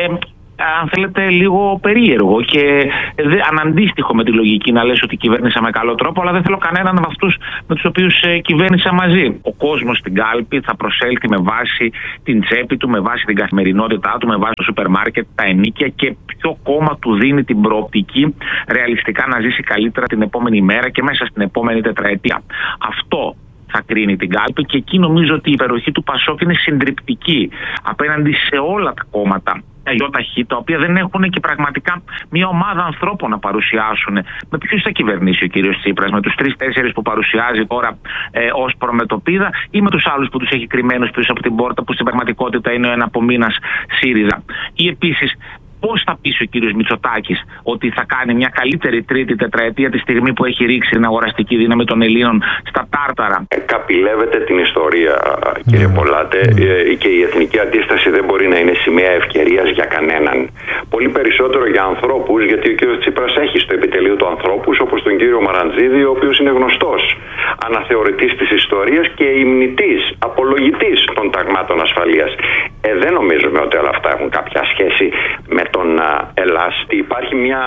αν θέλετε, λίγο περίεργο και αναντίστοιχο με τη λογική να λες ότι κυβέρνησα με καλό τρόπο, αλλά δεν θέλω κανέναν από αυτούς με τους οποίους κυβέρνησα μαζί. Ο κόσμος στην κάλπη θα προσέλθει με βάση την τσέπη του, με βάση την καθημερινότητά του, με βάση το σούπερ μάρκετ, τα ενοίκια και ποιο κόμμα του δίνει την προοπτική ρεαλιστικά να ζήσει καλύτερα την επόμενη μέρα και μέσα στην επόμενη τετραετία. Αυτό θα κρίνει την κάλπη και εκεί νομίζω ότι η υπεροχή του ΠΑΣΟΚ είναι συντριπτική απέναντι σε όλα τα κόμματα ΙΧ, τα οποία δεν έχουν και πραγματικά μια ομάδα ανθρώπων να παρουσιάσουν. Με ποιους θα κυβερνήσει ο κύριος Τσίπρας, με τους 3-4 που παρουσιάζει τώρα ως προμετωπίδα, ή με τους άλλους που τους έχει κρυμμένους πίσω από την πόρτα, που στην πραγματικότητα είναι ο εναπομείνας ΣΥΡΙΖΑ. Ή επίσης, πώς θα πείσει ο κύριος Μητσοτάκης ότι θα κάνει μια καλύτερη τρίτη τετραετία τη στιγμή που έχει ρίξει την αγοραστική δύναμη των Ελλήνων στα τάρταρα? Καπηλεύεται την ιστορία, κύριε Πολάτε, και η εθνική αντίσταση δεν μπορεί να είναι σημαία ευκαιρίας για κανέναν. Πολύ περισσότερο για ανθρώπους, γιατί ο κύριος Τσίπρας έχει στο επιτελείο του ανθρώπους, όπως τον κύριο Μαραντζίδη, ο οποίος είναι γνωστός αναθεωρητής της ιστορίας και υμνητής, απολογητής των ταγμάτων ασφαλείας. Δεν νομίζουμε ότι όλα αυτά έχουν κάποια σχέση με τον Ελλάς. Υπάρχει μια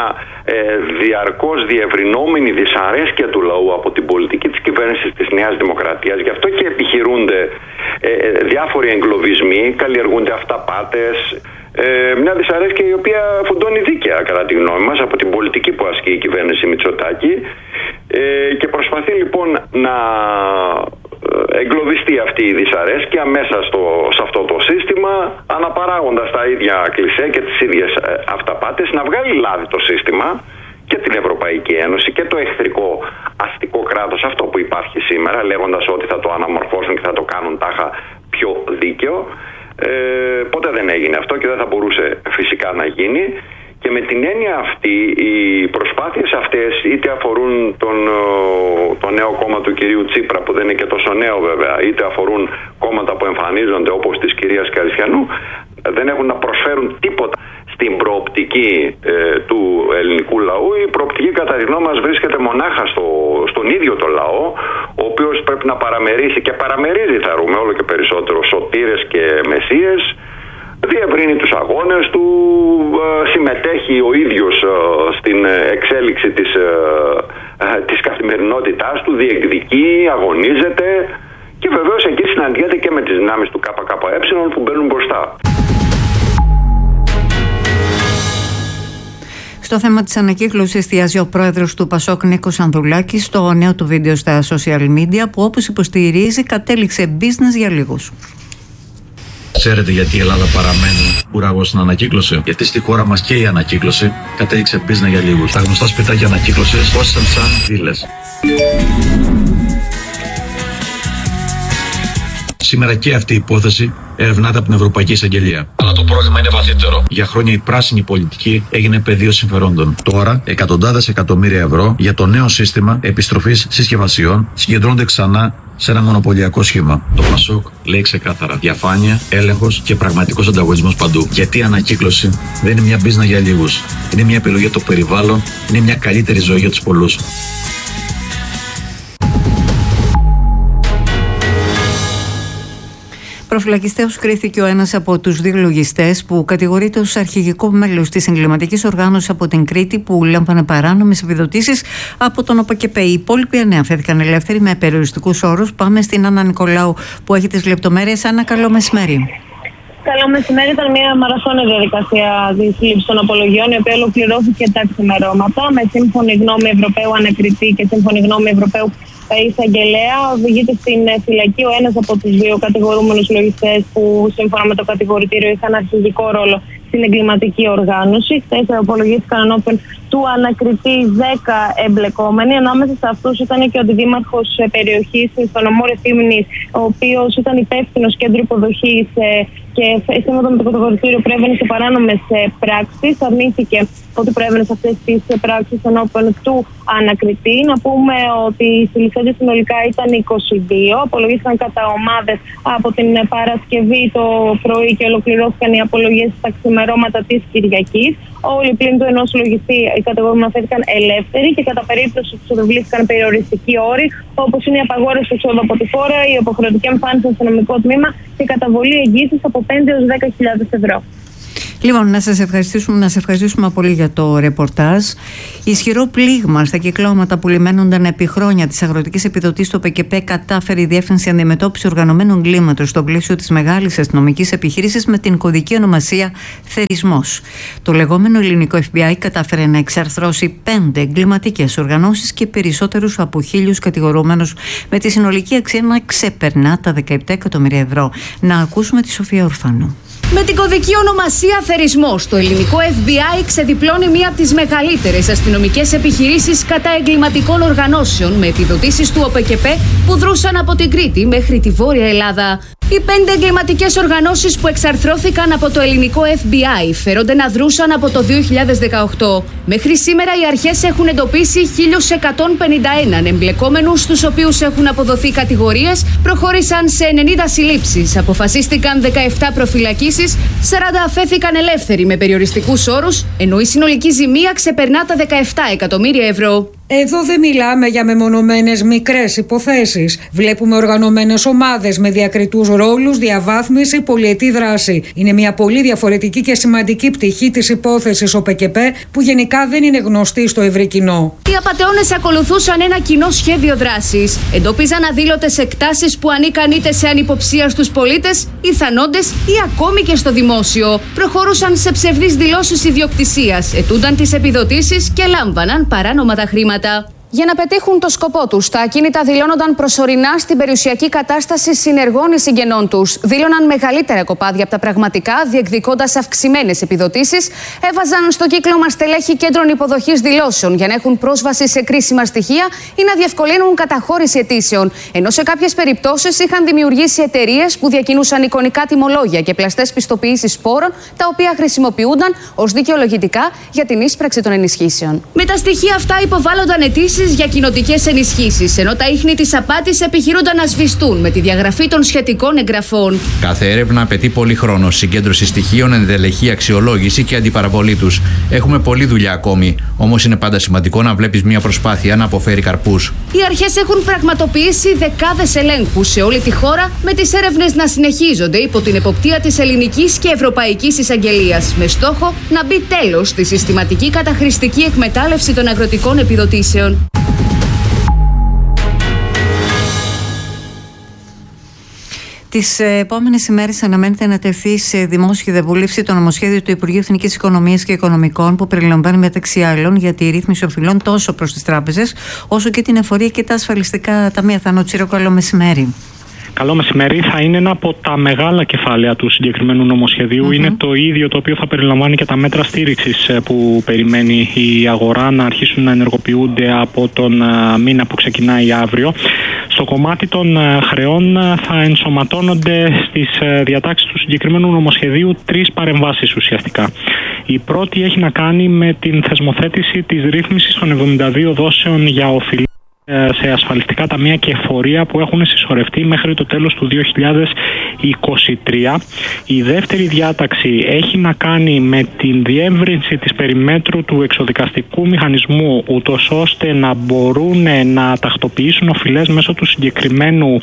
διαρκώς διευρυνόμενη δυσαρέσκεια του λαού από την πολιτική της κυβέρνησης της Νέας Δημοκρατίας. Γι' αυτό και επιχειρούνται διάφοροι εγκλωβισμοί, καλλιεργούνται αυταπάτες. Μια δυσαρέσκεια η οποία φουντώνει δίκαια, κατά τη γνώμη μας, από την πολιτική που ασκεί η κυβέρνηση Μητσοτάκη, και προσπαθεί λοιπόν να εγκλωβιστεί αυτή η δυσαρέσκεια μέσα σε αυτό το σύστημα, αναπαράγοντας τα ίδια κλισέ και τις ίδιες αυταπάτες, να βγάλει λάδι το σύστημα και την Ευρωπαϊκή Ένωση και το εχθρικό αστικό κράτος, αυτό που υπάρχει σήμερα, λέγοντας ότι θα το αναμορφώσουν και θα το κάνουν τάχα πιο δίκαιο. Ποτέ δεν έγινε αυτό και δεν θα μπορούσε φυσικά να γίνει. Και με την έννοια αυτή, οι προσπάθειες αυτές είτε αφορούν το νέο κόμμα του κυρίου Τσίπρα, που δεν είναι και τόσο νέο βέβαια, είτε αφορούν κόμματα που εμφανίζονται όπως της κυρίας Καριστιανού, δεν έχουν να προσφέρουν τίποτα στην προοπτική του ελληνικού λαού. Η προοπτική, κατά τη γνώμη μας, βρίσκεται μονάχα στον ίδιο το λαό, ο οποίος πρέπει να παραμερίσει και παραμερίζει, θα ρούμε, όλο και περισσότερο σωτήρες και μεσίες, διευρύνει τους αγώνες του, συμμετέχει ο ίδιος στην εξέλιξη της καθημερινότητάς του, διεκδικεί, αγωνίζεται και βεβαίως εκεί συναντιέται και με τις δυνάμεις του ΚΚΕ που μπαίνουν μπροστά. Στο θέμα της ανακύκλωσης εστιάζει ο πρόεδρος του ΠΑΣΟΚ Νίκος Ανδρουλάκης στο νέο του βίντεο στα social media, που όπως υποστηρίζει κατέληξε business για λίγους. Ξέρετε γιατί η Ελλάδα παραμένει ουραγός στην ανακύκλωση? Γιατί στη χώρα μας και η ανακύκλωση κατέληξε business για λίγους. Τα γνωστά σπιτάκια ανακύκλωσης πόσαν σαν βίλες. Σήμερα και αυτή η υπόθεση ερευνάται από την Ευρωπαϊκή Εισαγγελία. Αλλά το πρόβλημα είναι βαθύτερο. Για χρόνια η πράσινη πολιτική έγινε πεδίο συμφερόντων. Τώρα, εκατοντάδες εκατομμύρια ευρώ για το νέο σύστημα επιστροφής συσκευασιών συγκεντρώνονται ξανά σε ένα μονοπωλιακό σχήμα. Το ΠΑΣΟΚ λέει ξεκάθαρα: διαφάνεια, έλεγχος και πραγματικός ανταγωνισμός παντού. Γιατί η ανακύκλωση δεν είναι μια business για λίγους. Είναι μια επιλογή για το περιβάλλον, είναι μια καλύτερη ζωή για τους πολλούς. Προφυλακιστέως κρίθηκε ο ένας από τους δύο λογιστές που κατηγορείται ως αρχηγικό μέλος της εγκληματικής οργάνωσης από την Κρήτη που λάμβανε παράνομες επιδοτήσεις από τον ΟΠΚΠ. Οι υπόλοιποι 9 αφέθηκαν ελεύθεροι με περιοριστικούς όρους. Πάμε στην Άννα Νικολάου που έχει τις λεπτομέρειες. Άννα, καλό μεσημέρι. Καλό μεσημέρι. Ήταν μια μαραθώνια διαδικασία τη λήψη των απολογιών, η οποία ολοκληρώθηκε τα ξημερώματα με σύμφωνη γνώμη Ευρωπαίου Ανακριτή και σύμφωνη γνώμη Ευρωπαίου Εισαγγελέα. Οδηγείται στην φυλακή ο ένας από τους δύο κατηγορούμενους λογιστές που σύμφωνα με το κατηγορητήριο είχαν αρχηγικό ρόλο στην εγκληματική οργάνωση. Χθες απολογήθηκαν ενώπιον του ανακριτή 10 εμπλεκόμενοι. Ανάμεσα σε αυτούς ήταν και ο αντιδήμαρχος περιοχής στο νομό Ρεθύμνης, ο οποίος ήταν υπεύθυνος κέντρου υποδοχής και σύμφωνα με το κατηγορητήριο προέβαινε σε παράνομες πράξεις. Αρνήθηκε ότι προέβαινε σε αυτές τις πράξεις ενώπιον του ανακριτή. Να πούμε ότι οι συλληφθέντες συνολικά ήταν 22. Απολογήθηκαν κατά ομάδες από την Παρασκευή το πρωί και ολοκληρώθηκαν οι απολογίες στα ξημερώματα της Κυριακής. Όλοι πλην του ενός λογιστή οι κατηγορούμενοι αφέθηκαν ελεύθεροι και κατά περίπτωση τους επιβλήθηκαν περιοριστικοί όροι, όπως είναι η απαγόρευση εξόδου από τη χώρα, η υποχρεωτική εμφάνιση στο αστυνομικό τμήμα και καταβολή εγγύησης από 5 έως 10.000 ευρώ. Λοιπόν, να σας ευχαριστήσουμε πολύ για το ρεπορτάζ. Ισχυρό πλήγμα στα κυκλώματα που λιμένονταν επί χρόνια της αγροτικής επιδοτής στο ΟΠΚΠ κατάφερε η Διεύθυνση Αντιμετώπισης Οργανωμένου Εγκλήματος στο πλαίσιο της μεγάλης αστυνομικής επιχείρησης με την κωδική ονομασία Θερισμός. Το λεγόμενο ελληνικό FBI κατάφερε να εξαρθρώσει 5 εγκληματικές οργανώσεις και περισσότερους από 1.000 κατηγορούμενους, με τη συνολική αξία να ξεπερνά τα 17 εκατομμύρια ευρώ. Να ακούσουμε τη Σοφία Ορφανού. Με την κωδική ονομασία Θερισμός, το ελληνικό FBI ξεδιπλώνει μία από τις μεγαλύτερες αστυνομικές επιχειρήσεις κατά εγκληματικών οργανώσεων με επιδοτήσεις του ΟΠΚΠ που δρούσαν από την Κρήτη μέχρι τη Βόρεια Ελλάδα. Οι 5 εγκληματικές οργανώσεις που εξαρθρώθηκαν από το ελληνικό FBI φέρονται να δρούσαν από το 2018. Μέχρι σήμερα οι αρχές έχουν εντοπίσει 1.151 εμπλεκόμενους, στους οποίους έχουν αποδοθεί κατηγορίες, προχώρησαν σε 90 συλλήψεις, αποφασίστηκαν 17 προφυλακίσεις, 40 αφέθηκαν ελεύθεροι με περιοριστικούς όρους, ενώ η συνολική ζημία ξεπερνά τα 17 εκατομμύρια ευρώ. Εδώ δεν μιλάμε για μεμονωμένες μικρές υποθέσεις. Βλέπουμε οργανωμένες ομάδες με διακριτούς ρόλους, διαβάθμιση, πολυετή δράση. Είναι μια πολύ διαφορετική και σημαντική πτυχή της υπόθεσης ΟΠΚΠ που γενικά δεν είναι γνωστή στο ευρύ κοινό. Οι απατεώνες ακολουθούσαν ένα κοινό σχέδιο δράσης. Εντόπιζαν αδήλωτες εκτάσεις που ανήκαν είτε σε ανυποψία στους πολίτες, ηθανόντες ή ακόμη και στο δημόσιο. Προχωρούσαν σε ψευδείς δηλώσεις ιδιοκτησίας, ετούνταν τις επιδοτήσεις και λάμβαναν παράνομα τα χρήματα. Για να πετύχουν το σκοπό τους, τα ακίνητα δηλώνονταν προσωρινά στην περιουσιακή κατάσταση συνεργών ή συγγενών τους. Δήλωναν μεγαλύτερα κοπάδια από τα πραγματικά, διεκδικώντας αυξημένες επιδοτήσεις. Έβαζαν στο κύκλωμα στελέχη κέντρων υποδοχής δηλώσεων για να έχουν πρόσβαση σε κρίσιμα στοιχεία ή να διευκολύνουν καταχώρηση αιτήσεων. Ενώ σε κάποιες περιπτώσεις είχαν δημιουργήσει εταιρείες που διακινούσαν εικονικά τιμολόγια και πλαστές πιστοποιήσεις σπόρων, τα οποία χρησιμοποιούνταν ως δικαιολογητικά για την ίσπραξη των ενισχύσεων. Με τα στοιχεία αυτά υποβάλλονταν αιτήσεις για κοινοτικές ενισχύσεις, ενώ τα ίχνη της απάτης επιχειρούνταν να σβηστούν με τη διαγραφή των σχετικών εγγραφών. Κάθε έρευνα απαιτεί πολύ χρόνο, συγκέντρωση στοιχείων, ενδελεχή αξιολόγηση και αντιπαραβολή τους. Έχουμε πολλή δουλειά ακόμη, όμως είναι πάντα σημαντικό να βλέπεις μια προσπάθεια να αποφέρει καρπούς. Οι αρχές έχουν πραγματοποιήσει δεκάδες ελέγχους σε όλη τη χώρα, με τις έρευνες να συνεχίζονται υπό την εποπτεία της ελληνικής και ευρωπαϊκής εισαγγελίας, με στόχο να μπει τέλος στη συστηματική καταχρηστική εκμετάλλευση των αγροτικών επιδοτήσεων. Τις επόμενες ημέρες αναμένεται να τεθεί σε δημόσια διαβούλευση το νομοσχέδιο του Υπουργείου Εθνικής Οικονομίας και Οικονομικών, που περιλαμβάνει μεταξύ άλλων για τη ρύθμιση οφειλών τόσο προς τις τράπεζες όσο και την εφορία και τα ασφαλιστικά ταμεία. Θανό Τσίρο, καλό μεσημέρι. Καλό μεσημέρι. Θα είναι ένα από τα μεγάλα κεφάλαια του συγκεκριμένου νομοσχεδίου. Είναι το ίδιο το οποίο θα περιλαμβάνει και τα μέτρα στήριξης που περιμένει η αγορά να αρχίσουν να ενεργοποιούνται από τον μήνα που ξεκινάει αύριο. Στο κομμάτι των χρεών θα ενσωματώνονται στις διατάξεις του συγκεκριμένου νομοσχεδίου 3 παρεμβάσεις ουσιαστικά. Η πρώτη έχει να κάνει με την θεσμοθέτηση της ρύθμισης των 72 δόσεων για οφειλή σε ασφαλιστικά ταμεία και εφορία που έχουν συσσωρευτεί μέχρι το τέλος του 2023. Η δεύτερη διάταξη έχει να κάνει με την διεύρυνση της περιμέτρου του εξοδικαστικού μηχανισμού, ούτως ώστε να μπορούν να τακτοποιήσουν οφειλές μέσω του συγκεκριμένου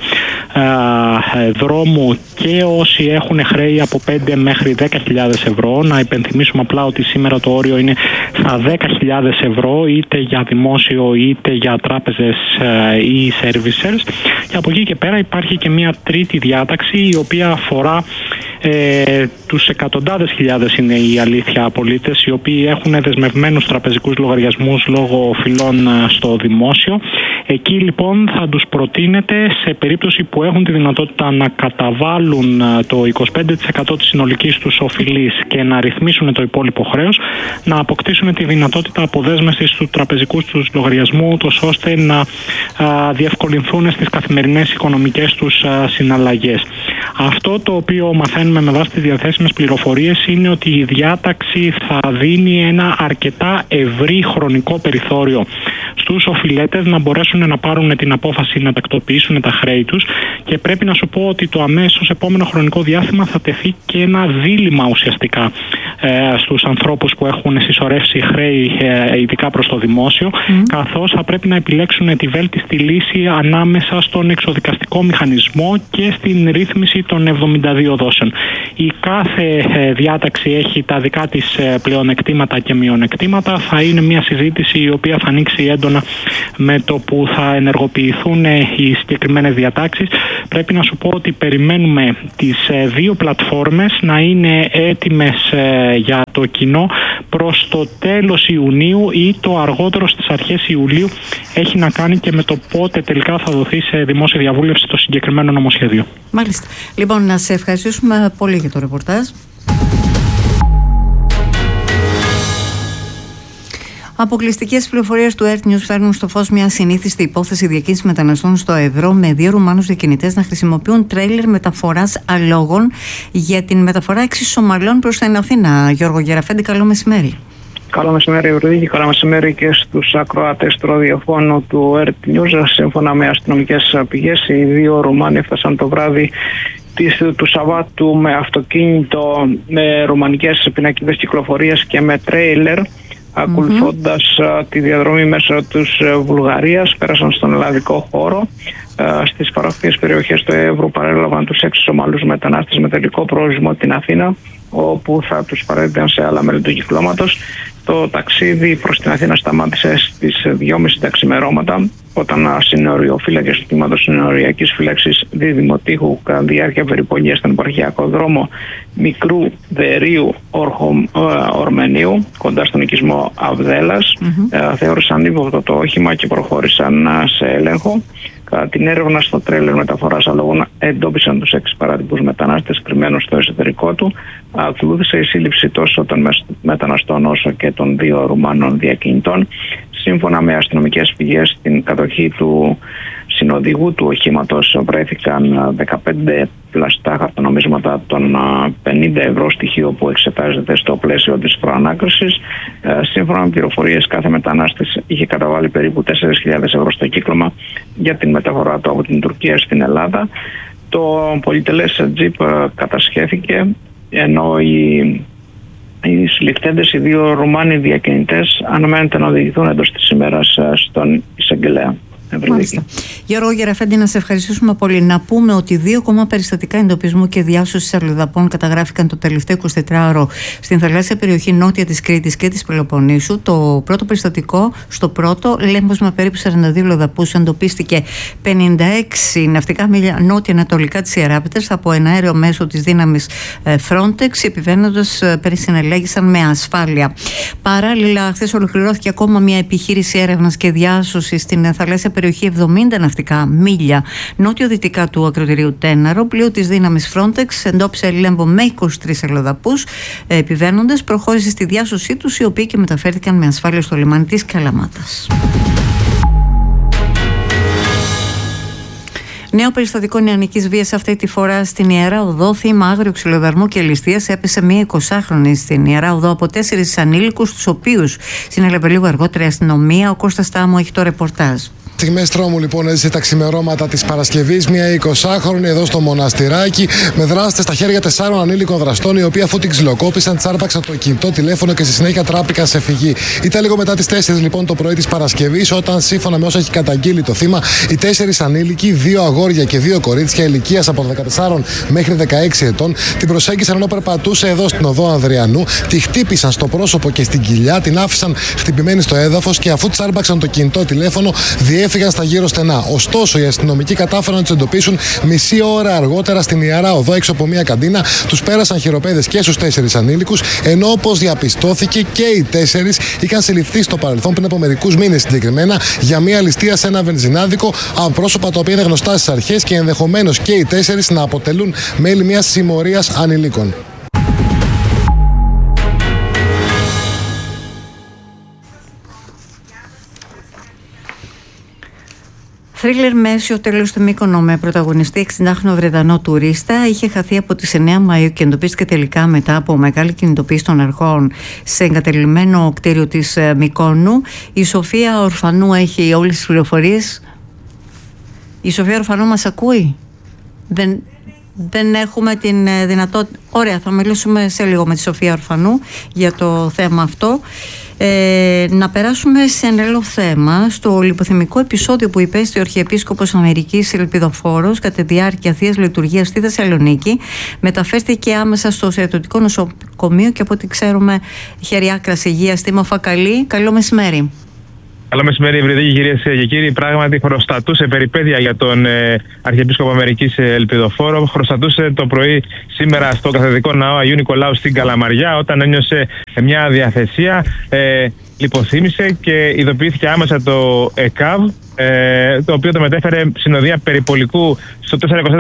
δρόμου και όσοι έχουν χρέη από 5 μέχρι 10.000 ευρώ. Να υπενθυμίσουμε απλά ότι σήμερα το όριο είναι στα 10.000 ευρώ, είτε για δημόσιο είτε για τράπεζες ή servicers. Και από εκεί και πέρα υπάρχει και μια τρίτη διάταξη, η οποία αφορά τους εκατοντάδες χιλιάδες, είναι η αλήθεια, πολίτες οι οποίοι έχουν δεσμευμένους τραπεζικούς λογαριασμούς λόγω οφειλών στο δημόσιο. Εκεί λοιπόν θα τους προτείνεται, σε περίπτωση που έχουν τη δυνατότητα να καταβάλουν το 25% της συνολικής τους οφειλής και να ρυθμίσουν το υπόλοιπο χρέος, να αποκτήσουν τη δυνατότητα αποδέσμευσης του τραπεζικού τους λογαριασμού, ώστε να διευκολυνθούν στις καθημερινές οικονομικές τους συναλλαγές. Αυτό το οποίο μαθαίνουμε με βάση τις διαθέσιμες πληροφορίες είναι ότι η διάταξη θα δίνει ένα αρκετά ευρύ χρονικό περιθώριο στους οφειλέτες να μπορέσουν να πάρουν την απόφαση να τακτοποιήσουν τα χρέη τους, και πρέπει να σου πω ότι το αμέσως επόμενο χρονικό διάστημα θα τεθεί και ένα δίλημμα ουσιαστικά στους ανθρώπους που έχουν συσσωρεύσει χρέη, ειδικά προς το δημόσιο, καθώς θα πρέπει να επιλέξουν τη βέλτιστη λύση ανάμεσα στον εξοδικαστικό μηχανισμό και στην ρύθμιση των 72 δόσεων. Η κάθε διάταξη έχει τα δικά της πλεονεκτήματα και μειονεκτήματα. Θα είναι μια συζήτηση η οποία θα ανοίξει έντονα με το που θα ενεργοποιηθούν οι συγκεκριμένες διατάξεις. Πρέπει να σου πω ότι περιμένουμε τις δύο πλατφόρμες να είναι έτοιμες για το κοινό προς το τέλος Ιουνίου ή το αργότερο στις αρχές Ιουλίου. Έχει να κάνει και με το πότε τελικά θα δοθεί σε δημόσια διαβούλευση το συγκεκριμένο νομοσχέδιο. Μάλιστα. Λοιπόν, να σε ευχαριστήσουμε πολύ για το ρεπορτάζ. Αποκλειστικές πληροφορίες του Earth News φέρνουν στο φως μια ασυνήθιστη υπόθεση διακίνησης μεταναστών στο Ευρώ, με 2 Ρουμάνους διακινητές να χρησιμοποιούν τρέιλερ μεταφοράς αλόγων για την μεταφορά 6 Σομαλών προς την Αθήνα. Γιώργο Γεραφέντη, καλό μεσημέρι. Καλό μεσημέρι, Ευρωπαϊκή, και καλό μεσημέρι και στους ακροατές του ραδιοφώνου του Earth News. Σύμφωνα με αστυνομικές πηγές, οι 2 Ρουμάνοι έφτασαν το βράδυ του Σαββάτου με αυτοκίνητο με ρουμανικές πινακίδες κυκλοφορίας και με τρέιλερ, ακολουθώντας τη διαδρομή μέσω της Βουλγαρίας. Πέρασαν στον ελλαδικό χώρο. Στις παράκτιες περιοχές του Εύρου παρέλαβαν τους 6 Σομαλούς μετανάστες με τελικό προορισμό την Αθήνα, όπου θα τους παρέδιδαν σε άλλα μέλη του κυκλώματος. Το ταξίδι προς την Αθήνα σταμάτησε στις 2.30 τα ξημερώματα, όταν συνοριοφύλακες του τμήματος συνοριακής φύλαξης Δίδυμο Τείχου, κατά διάρκεια περιπολίας στον επαρχιακό δρόμο Μικρού Δερίου Ορμενίου, κοντά στον οικισμό Αβδέλας, θεώρησαν ύποπτο το όχημα και προχώρησαν σε έλεγχο. Κατά την έρευνα στο τρέλερ μεταφοράς αλόγων εντόπισαν τους 6 παράτυπους μετανάστες κρυμμένους στο εσωτερικό του. Ακολούθησε η σύλληψη τόσο των μεταναστών όσο και των 2 Ρουμάνων διακινητών. Σύμφωνα με αστυνομικές πηγές, στην κατοχή του συνοδηγού του οχήματος βρέθηκαν 15 πλαστά χαρτονομίσματα των 50 ευρώ, στοιχείο που εξετάζεται στο πλαίσιο της προανάκρισης. Σύμφωνα με πληροφορίες, κάθε μετανάστης είχε καταβάλει περίπου 4.000 ευρώ στο κύκλωμα για την μεταφορά του από την Τουρκία στην Ελλάδα. Το πολυτελές τζιπ κατασχέθηκε, ενώ οι συλληφθέντες, οι 2 Ρουμάνοι διακινητές, αναμένεται να οδηγηθούν εντός της ημέρας στον εισαγγελέα. Μάλιστα. Γιώργο Γεραφέντη, να σε ευχαριστήσουμε πολύ. Να πούμε ότι 2 ακόμα περιστατικά εντοπισμού και διάσωσης αλλοδαπών καταγράφηκαν το τελευταίο 24ωρο στην θαλάσσια περιοχή νότια της Κρήτης και της Πελοποννήσου. Το πρώτο περιστατικό, στο πρώτο, Λέμπος με περίπου 42 αλλοδαπούς, εντοπίστηκε 56 ναυτικά μίλια νότια-ανατολικά της Ιεράπετρας από ένα αέριο μέσο της δύναμης Frontex. Οι επιβαίνοντες συνελέγησαν με ασφάλεια. Παράλληλα, χθες ολοκληρώθηκε ακόμα μια επιχείρηση έρευνας και διάσωσης στην θαλάσσια περιοχή 70 ναυτικά μίλια νότιο-δυτικά του ακροτηρίου Τέναρο. Πλοίο της δύναμης Frontex εντόπισε Λέμπο με 23 αλλοδαπούς επιβαίνοντες. Προχώρησε στη διάσωσή τους, οι οποίοι και μεταφέρθηκαν με ασφάλεια στο λιμάνι της Καλαμάτας. Νέο περιστατικό νεανικής βίας, αυτή τη φορά στην Ιερά Οδό. Θύμα άγριου ξυλοδαρμού και ληστείας έπεσε μία 20χρονη στην Ιερά Οδό από 4 ανήλικους, τους οποίους συνέλαβε λίγο αργότερα η αστυνομία. Ο Κώστας Τάμου έχει το ρεπορτάζ. Στιγμές τρόμου λοιπόν έζησε τα ξημερώματα της Παρασκευής μια 20χρονη εδώ στο Μοναστηράκι με δράστες στα χέρια 4 ανήλικων δραστών, οι οποίοι αφού την ξυλοκόπησαν τσάρπαξαν το κινητό τηλέφωνο και στη συνέχεια τράπηκαν σε φυγή. Ήταν λίγο μετά τις 4 λοιπόν το πρωί της Παρασκευής, όταν σύμφωνα με όσα έχει καταγγείλει το θύμα, οι 4 ανήλικοι, 2 αγόρια και 2 κορίτσια ηλικίας από 14 μέχρι 16 ετών, την προσέγγισαν ενώ περπατούσε εδώ στην οδό Ανδριανού, τη χτύπησαν στο πρόσωπο και στην κοιλιά, την άφησαν χτυπημένη στο έδαφος και αφού τσάρπαξαν το κινητό τηλέφωνο, διέφυγαν στα γύρω στενά. Ωστόσο, οι αστυνομικοί κατάφεραν να τους εντοπίσουν μισή ώρα αργότερα στην Ιερά Οδό, έξω από μια καντίνα. Τους πέρασαν χειροπέδες και στους 4 ανήλικους, ενώ όπως διαπιστώθηκε και οι 4 είχαν συλληφθεί στο παρελθόν πριν από μερικούς μήνες συγκεκριμένα για μια ληστεία σε ένα βενζινάδικο, από πρόσωπα τα οποία είναι γνωστά στις αρχές και ενδεχομένως και οι 4 να αποτελούν μέλη μιας συμμορίας ανηλίκων. Θρίλερ Μέση, ο τέλος του Μύκονο, με πρωταγωνιστή 60χρονο Βρετανό τουρίστα, είχε χαθεί από τις 9 Μαΐου και εντοπίστηκε τελικά μετά από μεγάλη κινητοποίηση των αρχών σε εγκατελειμμένο κτίριο της Μυκόνου. Η Σοφία Ορφανού έχει όλες τις πληροφορίες. Η Σοφία Ορφανού μας ακούει? Δεν έχουμε την δυνατότητα. Ωραία, θα μιλήσουμε σε λίγο με τη Σοφία Ορφανού για το θέμα αυτό. Να περάσουμε σε ένα άλλο θέμα. Στο λιποθυμικό επεισόδιο που υπέστη ο Αρχιεπίσκοπος Αμερικής Ελπιδοφόρος κατά τη διάρκεια θείας λειτουργίας στη Θεσσαλονίκη, μεταφέρθηκε άμεσα στο στρατιωτικό νοσοκομείο και από ό,τι ξέρουμε χέρι άκρας υγείας. Τίμω Φακαλή, καλό μεσημέρι. Καλό μεσημέρι, Ευρυδίκη, κυρίες και κύριοι. Πράγματι, χρωστατούσε περιπέτεια για τον Αρχιεπίσκοπο Αμερικής Ελπιδοφόρο. Χρωστατούσε το πρωί σήμερα στο καθεδρικό ναό Αγίου Νικολάου στην Καλαμαριά, όταν ένιωσε μια διαθεσία. Λιποθύμησε και ειδοποιήθηκε άμεσα το ΕΚΑΒ, το οποίο το μετέφερε συνοδεία περιπολικού στο 424